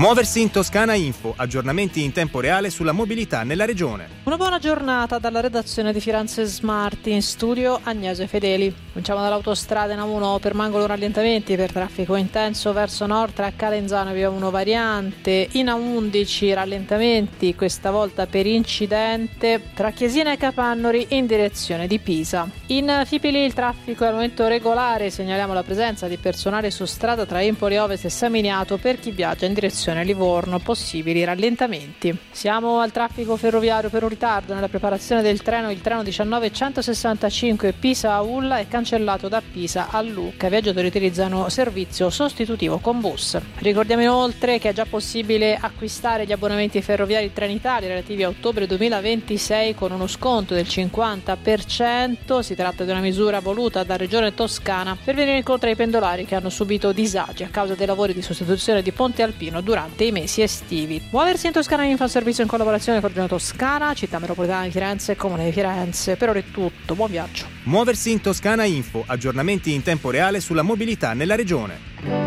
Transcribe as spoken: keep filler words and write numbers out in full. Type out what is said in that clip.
Muoversi in Toscana Info, aggiornamenti in tempo reale sulla mobilità nella regione. Una buona giornata dalla redazione di Firenze Smart, in studio Agnese Fedeli. Cominciamo dall'autostrada in A uno, permangono rallentamenti per traffico intenso verso nord tra Calenzano e via uno variante. In A undici rallentamenti, questa volta per incidente, tra Chiesina e Capannori in direzione di Pisa. In Fipili il traffico è al momento regolare, segnaliamo la presenza di personale su strada tra Empoli Ovest e Saminiato per chi viaggia in direzione Livorno, possibili rallentamenti. Siamo al traffico ferroviario per un ritardo nella preparazione del treno. Il treno diciannove centosessantacinque Pisa-Aulla è cancellato da Pisa a Lucca. I viaggiatori utilizzano servizio sostitutivo con bus. Ricordiamo inoltre che è già possibile acquistare gli abbonamenti ferroviari Trenitalia relativi a ottobre duemilaventisei con uno sconto del cinquanta per cento. Si tratta di una misura voluta da Regione Toscana per venire incontro ai pendolari che hanno subito disagi a causa dei lavori di sostituzione di Ponte Alpino durante i mesi estivi. Muoversi in Toscana Info, servizio in collaborazione con Regione Toscana, Città Metropolitana di Firenze e Comune di Firenze. Per ora è tutto, buon viaggio. Muoversi in Toscana Info, aggiornamenti in tempo reale sulla mobilità nella regione.